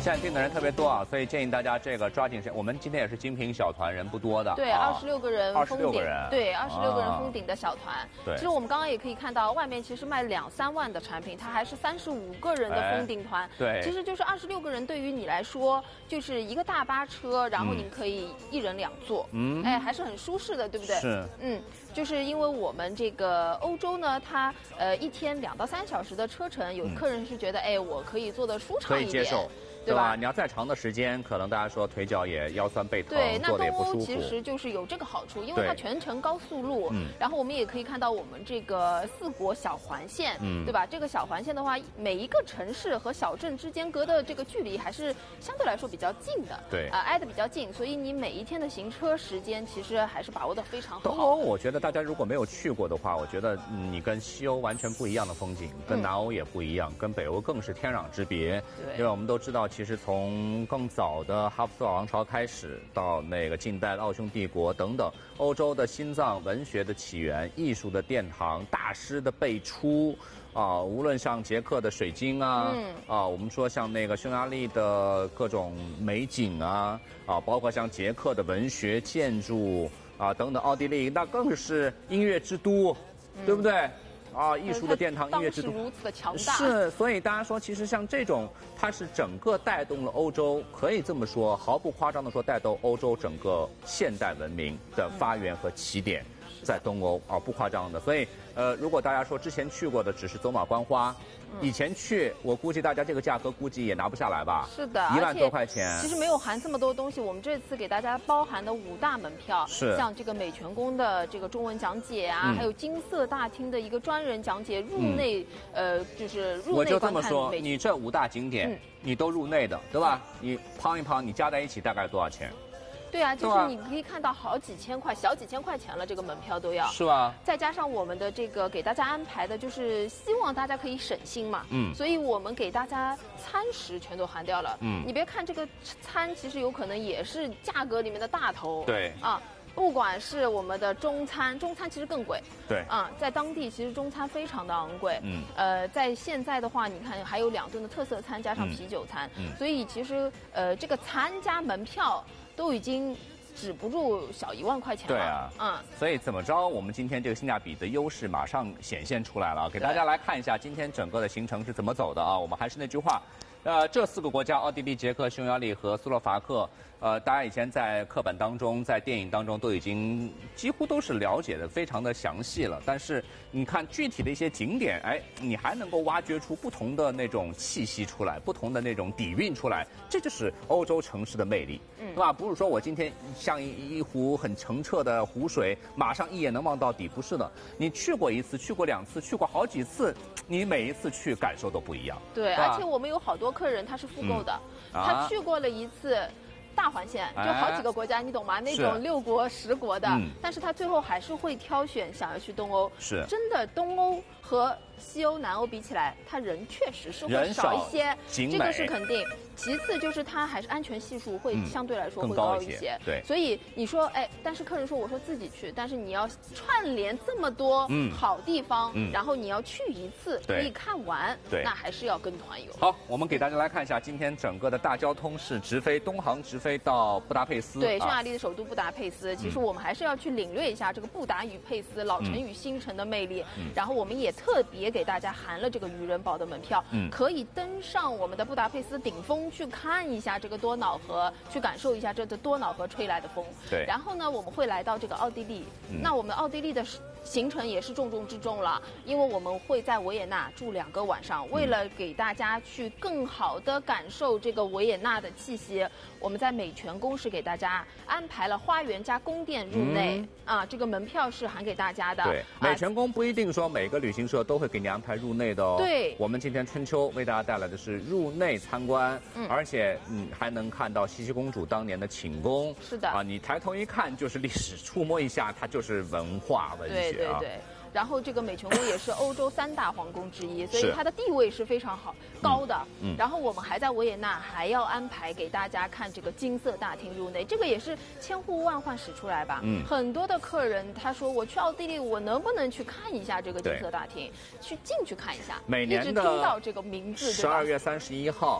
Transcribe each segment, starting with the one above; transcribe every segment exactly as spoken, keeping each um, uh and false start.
现在订的人特别多啊，所以建议大家这个抓紧时间。我们今天也是精品小团，人不多的。 对，二十六个人二十六个人。 对，二十六个人封顶的小团。 对。 其实我们刚刚也可以看到，外面其实卖两三万的产品，它还是三十五个人的封顶团。 对。 其实就是二十六个人，对于你来说就是一个大巴车，然后你可以一人两座。嗯。哎，还是很舒适的，对不对？ 是。 嗯。就是因为我们这个欧洲呢，它呃一天两到三小时的车程，有客人是觉得，哎，我可以坐得舒畅一点， 可以接受。对吧？你要再长的时间，可能大家说腿脚也腰酸背疼，坐得也不舒服。 对，那东欧其实就是有这个好处，因为它全程高速路，嗯，然后我们也可以看到我们这个四国小环线，嗯，对吧？这个小环线的话，每一个城市和小镇之间隔的这个距离还是相对来说比较近的， 对， 啊、呃，挨得比较近，所以你每一天的行车时间其实还是把握得非常好。 东欧，我觉得大家如果没有去过的话，我觉得你跟西欧完全不一样的风景，跟南欧也不一样，嗯、跟北欧更是天壤之别。 对， 因为我们都知道，其实从更早的哈布斯堡王朝开始，到那个近代的奥匈帝国等等，欧洲的心脏、文学的起源、艺术的殿堂、大师的辈出，啊，无论像捷克的水晶啊，嗯、啊，我们说像那个匈牙利的各种美景啊，啊，包括像捷克的文学、建筑啊等等，奥地利那更是音乐之都，嗯、对不对？啊，艺术的殿堂，音乐之都， 如此的强大。 是，所以大家说，其实像这种，它是整个带动了欧洲，可以这么说，毫不夸张的说，带动欧洲整个现代文明的发源和起点，在东欧啊，不夸张的。所以，呃，如果大家说之前去过的只是走马观花，以前去，我估计大家这个价格估计也拿不下来吧？ 是的， 一万多块钱。 其实没有含这么多东西，我们这次给大家包含的五大门票， 是像这个美泉宫的这个中文讲解啊，嗯、还有金色大厅的一个专人讲解，入内、嗯、呃就是入内我就这么说，你这五大景点、嗯、你都入内的，对吧？你抛一抛，你加在一起大概多少钱？ 对啊，就是你可以看到好几千块，小几千块钱了，这个门票都要。 是吧？ 再加上我们的这个给大家安排的，就是希望大家可以省心嘛。嗯。所以我们给大家餐食全都含掉了。嗯。你别看这个餐，其实有可能也是价格里面的大头。 对。 啊。不管是我们的中餐，中餐其实更贵。 对。 啊，在当地其实中餐非常的昂贵。嗯。呃，在现在的话，你看还有两顿的特色餐加上啤酒餐，嗯，所以其实呃这个餐加门票都已经止不住小一万块钱了。 对啊，嗯，所以怎么着，我们今天这个性价比的优势马上显现出来了，给大家来看一下今天整个的行程是怎么走的啊。我们还是那句话。呃，这四个国家，奥地利、捷克、匈牙利和斯洛伐克，呃，大家以前在课本当中、在电影当中都已经几乎都是了解的非常的详细了。但是你看具体的一些景点，哎，你还能够挖掘出不同的那种气息出来，不同的那种底蕴出来，这就是欧洲城市的魅力，嗯，对吧？不是说我今天像一一湖很澄澈的湖水，马上一眼能望到底，不是的。你去过一次，去过两次，去过好几次，你每一次去感受都不一样。 对，而且我们有好多客人他是复购的，嗯啊、他去过了一次大环线，就好几个国家，哎、你懂吗？那种六国十国的，嗯、但是他最后还是会挑选想要去东欧。 是， 真的东欧和西欧、南欧比起来，它人确实是会少一些，这个是肯定。其次就是它还是安全系数会相对来说会高一些，嗯、一些对。 所以你说，哎，但是客人说我说自己去，但是你要串联这么多好地方，嗯、然后你要去一次可以看完， 对， 那还是要跟团游。 好，我们给大家来看一下今天整个的大交通是直飞东航直飞到布达佩斯， 对，匈牙利的首都布达佩斯。啊、其实我们还是要去领略一下这个布达与佩斯老城与新城的魅力，嗯、然后我们也特别给大家含了这个渔人堡的门票，嗯、可以登上我们的布达佩斯顶峰去看一下这个多瑙河，去感受一下这多瑙河吹来的风。 对。 然后呢，我们会来到这个奥地利，嗯、那我们奥地利的行程也是重中之重了，因为我们会在维也纳住两个晚上，为了给大家去更好的感受这个维也纳的气息，我们在美泉宫是给大家安排了花园加宫殿入内，嗯、啊，这个门票是含给大家的。 对，美泉宫不一定说每个旅行社都会给你安排入内的哦。 对， 我们今天春秋为大家带来的是入内参观，嗯，而且嗯还能看到茜茜公主当年的寝宫。 是的， 啊，你抬头一看就是历史，触摸一下它就是文化文学啊。 对对对。然后这个美泉宫也是欧洲三大皇宫之一，所以它的地位是非常好高的。嗯，然后我们还在维也纳还要安排给大家看这个金色大厅入内，这个也是千呼万唤始出来吧。嗯，很多的客人他说我去奥地利，我能不能去看一下这个金色大厅，去进去看一下？ 每年的一直听到这个名字， 十二月三十一号。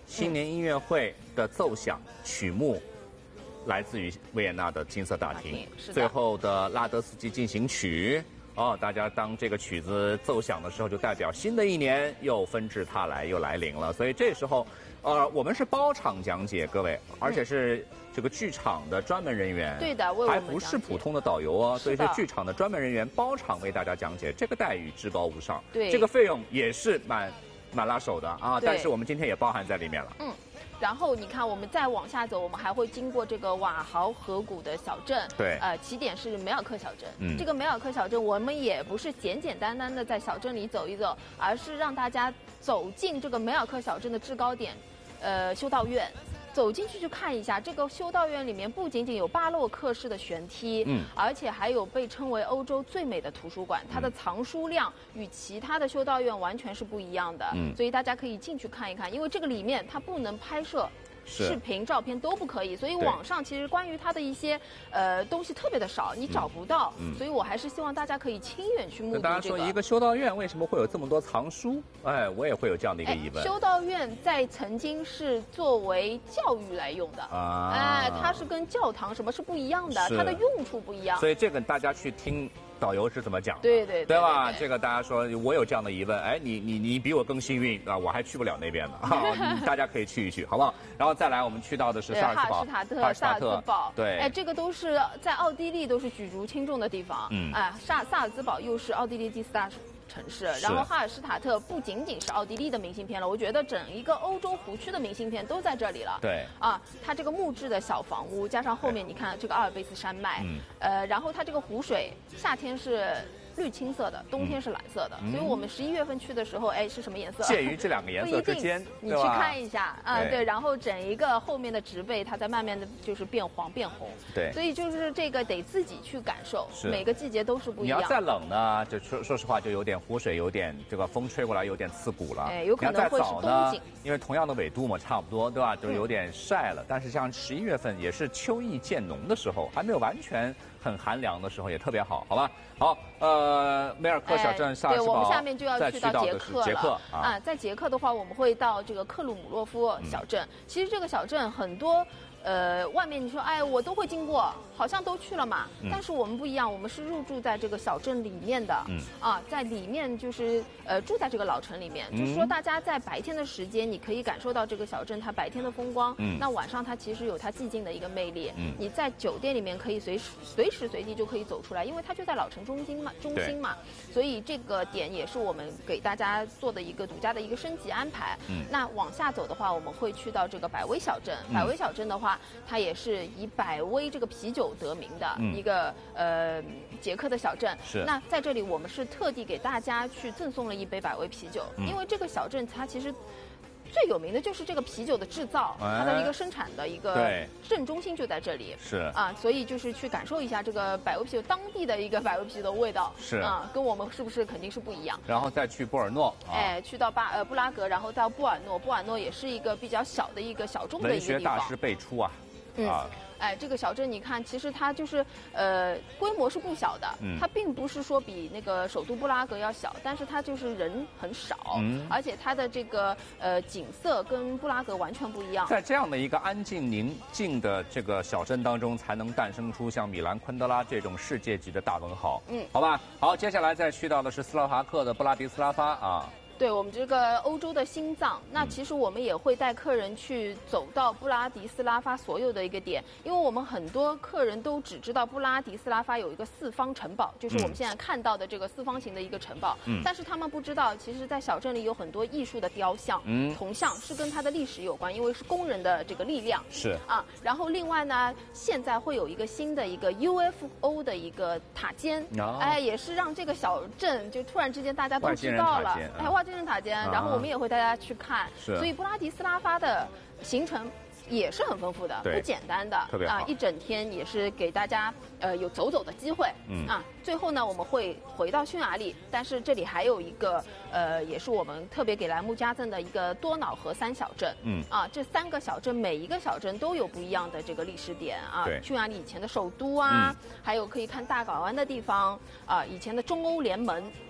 新年音乐会的奏响曲目来自于维也纳的金色大厅，最后的拉德斯基进行曲。哦，大家当这个曲子奏响的时候，就代表新的一年又纷至沓来，又来临了。所以这时候，呃，我们是包场讲解，各位，而且是这个剧场的专门人员， 对的，为我们还不是普通的导游哦，所以是剧场的专门人员包场为大家讲解，这个待遇至高无上， 对， 这个费用也是蛮蛮拉手的啊。但是我们今天也包含在里面了， 嗯。然后你看，我们再往下走，我们还会经过这个瓦豪河谷的小镇。 对。 呃，起点是梅尔克小镇。 嗯。 这个梅尔克小镇，我们也不是简简单单的在小镇里走一走，而是让大家走进这个梅尔克小镇的制高点，呃，修道院。走进去去看一下，这个修道院里面不仅仅有巴洛克式的旋梯，嗯，而且还有被称为欧洲最美的图书馆，它的藏书量与其他的修道院完全是不一样的，嗯，所以大家可以进去看一看，因为这个里面它不能拍摄。视频、照片都不可以，所以网上其实关于它的一些呃东西特别的少，你找不到，嗯、所以我还是希望大家可以亲眼去目睹、这个。 大家说一个修道院为什么会有这么多藏书？哎，我也会有这样的一个疑问。 修道院在曾经是作为教育来用的啊，哎，它是跟教堂什么是不一样的，它的用处不一样。 所以这个大家去听。导游是怎么讲的？ 对对 对, 对吧？这个大家说，我有这样的疑问，哎，你你你比我更幸运啊，我还去不了那边呢，啊、大家可以去一去，好不好？然后再来，我们去到的是萨尔茨堡、 哈尔施塔特、萨尔茨堡， 对， 哎，这个都是在奥地利都是举足轻重的地方，嗯，哎，萨萨尔茨堡又是奥地利第四大城市，然后哈尔施塔特不仅仅是奥地利的明信片了，我觉得整一个欧洲湖区的明信片都在这里了。 对， 啊，它这个木质的小房屋，加上后面你看这个阿尔卑斯山脉，嗯、呃，然后它这个湖水夏天是绿青色的，冬天是蓝色的，嗯、所以我们十一月份去的时候，哎，是什么颜色？ 介于这两个颜色之间， 你去看一下啊，对，然后整一个后面的植被，它在慢慢的就是变黄变红， 对， 所以就是这个得自己去感受，每个季节都是不一样。 你要再冷呢，就说说实话，就有点湖水有点这个风吹过来有点刺骨了， 哎，有可能会是冬景， 因为同样的纬度嘛，差不多，对吧？就有点晒了。嗯、但是像十一月份也是秋意渐浓的时候，还没有完全很寒凉的时候，也特别好，好吧？好，呃，梅尔克小镇、萨尔茨堡， 对，我们下面就要去到捷克了。 捷克啊, 啊，在捷克的话，我们会到这个克鲁姆洛夫小镇。嗯、其实这个小镇很多。呃，外面你说，哎，我都会经过，好像都去了嘛。嗯、但是我们不一样，我们是入住在这个小镇里面的，嗯、啊，在里面就是呃住在这个老城里面，嗯、就是说大家在白天的时间，你可以感受到这个小镇它白天的风光，嗯、那晚上它其实有它寂静的一个魅力。嗯、你在酒店里面可以随时随时随地就可以走出来，因为它就在老城中心嘛，中心嘛，所以这个点也是我们给大家做的一个独家的一个升级安排。嗯、那往下走的话，我们会去到这个百威小镇，百威小镇的话。它也是以百威这个啤酒得名的一个、嗯、呃捷克的小镇。 是。 那在这里我们是特地给大家去赠送了一杯百威啤酒，嗯、因为这个小镇它其实最有名的就是这个啤酒的制造，哎、它的一个生产的一个镇中心就在这里。 是。 啊，所以就是去感受一下这个百威啤酒当地的一个百威啤酒的味道。 是。 啊，跟我们是不是肯定是不一样？ 然后再去波尔诺。 啊、哎，去到巴呃布拉格，然后到波尔诺，波尔诺也是一个比较小的一个小众的一个地方。 文学大师辈出啊。 嗯，哎，这个小镇你看，其实它就是呃规模是不小的，嗯、它并不是说比那个首都布拉格要小，但是它就是人很少，嗯、而且它的这个呃景色跟布拉格完全不一样。 在这样的一个安静宁静的这个小镇当中，才能诞生出像米兰昆德拉这种世界级的大文豪。嗯，好吧，好，接下来再去到的是斯洛伐克的布拉迪斯拉发啊。 对我们这个欧洲的心脏，那其实我们也会带客人去走到布拉迪斯拉发所有的一个点，因为我们很多客人都只知道布拉迪斯拉发有一个四方城堡，就是我们现在看到的这个四方形的一个城堡，嗯、但是他们不知道，其实在小镇里有很多艺术的雕像、嗯、铜像，是跟它的历史有关，因为是工人的这个力量。 是啊，然后另外呢，现在会有一个新的一个 U F O 的一个塔尖，哦、哎，也是让这个小镇就突然之间大家都知道了，哎，外金人塔尖，然后我们也会带大家去看，所以布拉迪斯拉发的行程也是很丰富的，不简单的， 特别好啊！一整天也是给大家呃有走走的机会，嗯啊。最后呢，我们会回到匈牙利，但是这里还有一个呃，也是我们特别给栏目加赠的一个多瑙河三小镇，嗯啊，这三个小镇每一个小镇都有不一样的这个历史点啊， 对， 匈牙利以前的首都啊，嗯、还有可以看大港湾的地方啊，以前的中欧联盟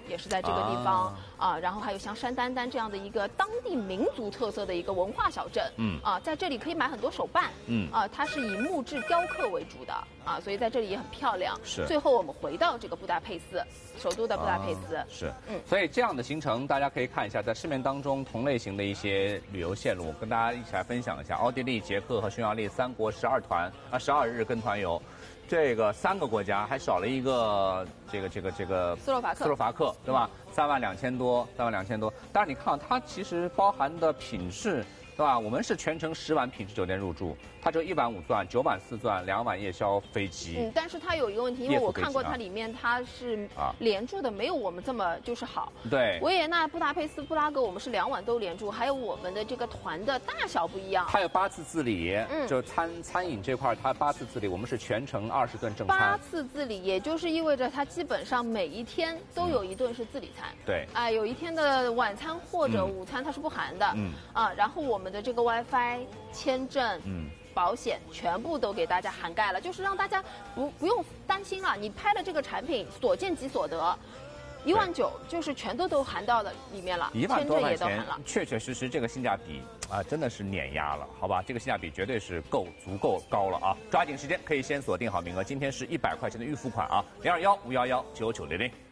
也是在这个地方啊、呃，然后还有像山丹丹这样的一个当地民族特色的一个文化小镇，嗯啊、呃，在这里可以买很多手办，嗯啊、呃，它是以木质雕刻为主的啊，所以在这里也很漂亮。 是。 最后我们回到这个布达佩斯，首都的布达佩斯。 啊、是。嗯。所以这样的行程大家可以看一下，在市面当中同类型的一些旅游线路，跟大家一起来分享一下。奥地利、捷克和匈牙利三国十二团啊，十二日跟团游。这个三个国家还少了一个，这个这个这个斯洛伐克， 斯洛伐克对吧？三万两千多，三万两千多。但是你看，它其实包含的品质，对吧？我们是全程十晚品质酒店入住，它就一晚五钻、九晚四钻、两晚夜宵飞机。 嗯，但是它有一个问题，因为我看过它里面它是连住的，没有我们这么就是好。 对。 维也纳、布达佩斯、布拉格，我们是两晚都连住，还有我们的这个团的大小不一样。 它有八次自理，嗯，就餐餐饮这块它八次自理，我们是全程二十顿正餐。 八次自理，也就是意味着它基本上每一天都有一顿是自理餐。 嗯、对。 哎、呃，有一天的晚餐或者午餐它是不含的。嗯。啊，然后我们的这个 WiFi、签证、嗯。保险全部都给大家涵盖了，就是让大家不不用担心了。你拍了这个产品，所见即所得，一万九就是全都都含到了里面了， 一万多块钱，确确实实这个性价比啊，真的是碾压了，好吧？这个性价比绝对是够足够高了啊！抓紧时间可以先锁定好名额，今天是一百块钱的预付款啊，零二幺五幺幺九九零零。